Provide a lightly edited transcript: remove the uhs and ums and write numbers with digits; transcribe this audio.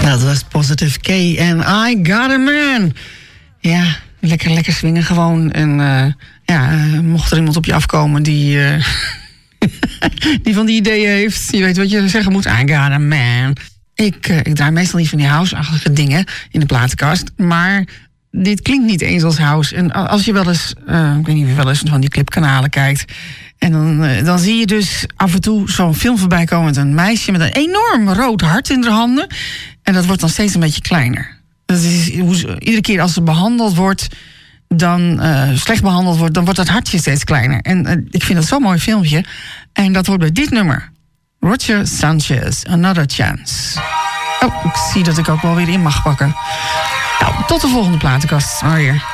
Dat was Positive K en I Got a Man. Ja, lekker swingen gewoon. En mocht er iemand op je afkomen die die van die ideeën heeft. Je weet wat je zeggen moet. I got a man. Ik draai meestal niet van die house-achtige dingen in de platenkast. Maar dit klinkt niet eens als house. En als je wel eens, ik weet niet of je wel eens van die clipkanalen kijkt. En dan zie je dus af en toe zo'n film voorbij komen met een meisje met een enorm rood hart in haar handen. En dat wordt dan steeds een beetje kleiner. Dat is iedere keer als ze behandeld wordt, dan slecht behandeld wordt, dan wordt dat hartje steeds kleiner. En ik vind dat zo'n mooi filmpje. En dat hoort bij dit nummer. Roger Sanchez, Another Chance. Oh, ik zie dat ik ook wel weer in mag pakken. Nou, tot de volgende platenkast. Maar weer.